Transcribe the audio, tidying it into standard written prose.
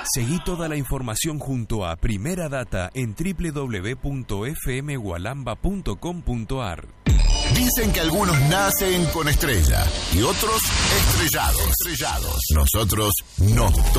Seguí toda la información junto a Primera Data en www.fmgualamba.com.ar. Dicen que algunos nacen con estrella y otros estrellados. Nosotros no.